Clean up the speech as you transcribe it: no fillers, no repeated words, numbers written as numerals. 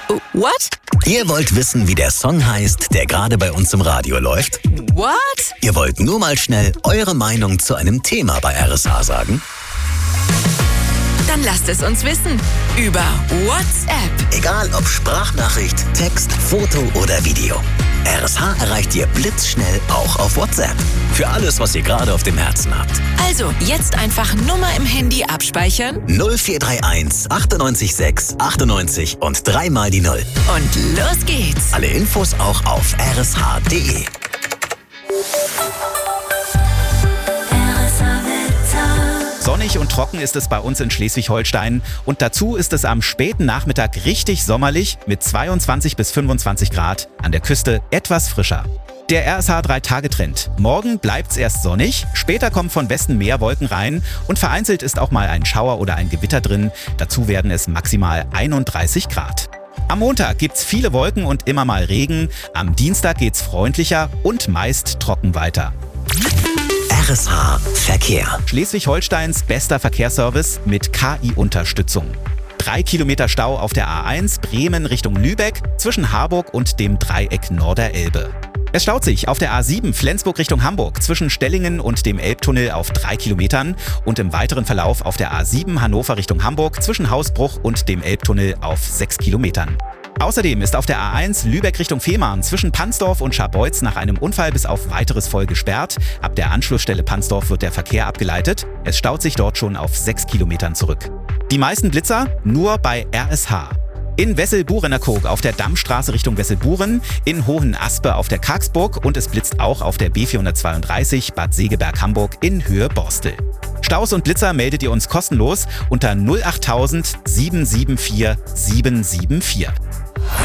What? Ihr wollt wissen, wie der Song heißt, der gerade bei uns im Radio läuft? What? Ihr wollt nur mal schnell eure Meinung zu einem Thema bei RSH sagen? Dann lasst es uns wissen. Über WhatsApp. Egal ob Sprachnachricht, Text, Foto oder Video. RSH erreicht ihr blitzschnell auch auf WhatsApp. Für alles, was ihr gerade auf dem Herzen habt. Also jetzt einfach Nummer im Handy abspeichern. 0431 98 6 98 und 3 mal die 0. Und los geht's. Alle Infos auch auf rsh.de. Sonnig und trocken ist es bei uns in Schleswig-Holstein und dazu ist es am späten Nachmittag richtig sommerlich mit 22 bis 25 Grad, an der Küste etwas frischer. Der RSH 3-Tage-Trend. Morgen bleibt's erst sonnig, später kommen von Westen mehr Wolken rein und vereinzelt ist auch mal ein Schauer oder ein Gewitter drin. Dazu werden es maximal 31 Grad. Am Montag gibt's viele Wolken und immer mal Regen. Am Dienstag geht's freundlicher und meist trocken weiter. RSH Verkehr. Schleswig-Holsteins bester Verkehrsservice mit KI-Unterstützung. 3 Kilometer Stau auf der A1 Bremen Richtung Lübeck zwischen Harburg und dem Dreieck Norderelbe. Es staut sich auf der A7 Flensburg Richtung Hamburg zwischen Stellingen und dem Elbtunnel auf 3 Kilometern und im weiteren Verlauf auf der A7 Hannover Richtung Hamburg zwischen Hausbruch und dem Elbtunnel auf 6 Kilometern. Außerdem ist auf der A1 Lübeck Richtung Fehmarn zwischen Pansdorf und Scharbeutz nach einem Unfall bis auf weiteres voll gesperrt. Ab der Anschlussstelle Pansdorf wird der Verkehr abgeleitet. Es staut sich dort schon auf 6 Kilometern zurück. Die meisten Blitzer nur bei RSH. In Wessel-Burenerkog auf der Dammstraße Richtung Wesselburen, in Hohenaspe auf der Karksburg und es blitzt auch auf der B432 Bad Segeberg-Hamburg in Höhe Borstel. Staus und Blitzer meldet ihr uns kostenlos unter 08000 774 774.